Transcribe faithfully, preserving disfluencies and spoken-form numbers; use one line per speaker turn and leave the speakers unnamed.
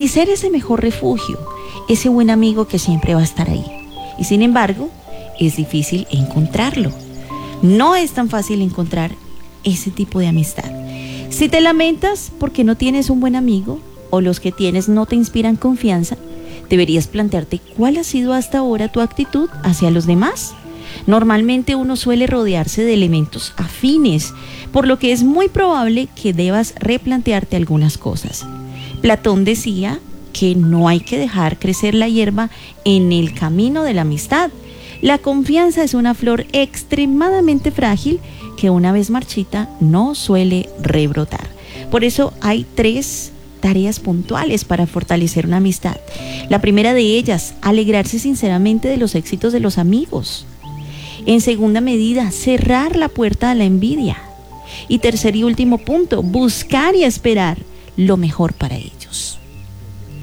ser ese mejor refugio, ese buen amigo que siempre va a estar ahí. Y sin embargo, es difícil encontrarlo. No es tan fácil encontrar ese tipo de amistad. Si te lamentas porque no tienes un buen amigo o los que tienes no te inspiran confianza, deberías plantearte cuál ha sido hasta ahora tu actitud hacia los demás. Normalmente uno suele rodearse de elementos afines, por lo que es muy probable que debas replantearte algunas cosas. Platón decía que no hay que dejar crecer la hierba en el camino de la amistad. La confianza es una flor extremadamente frágil que una vez marchita no suele rebrotar. Por eso hay tres tareas puntuales para fortalecer una amistad. La primera de ellas, alegrarse sinceramente de los éxitos de los amigos. En segunda medida, cerrar la puerta a la envidia. Y tercer y último punto, buscar y esperar lo mejor para ellos.